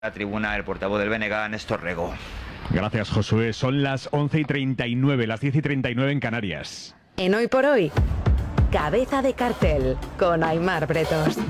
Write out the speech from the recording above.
La tribuna, el portavoz del BNG, Néstor Rego. Gracias, Josué. Son las 11:39, las 10:39 en Canarias. En Hoy por Hoy, Cabeza de Cartel, con Aimar Bretos.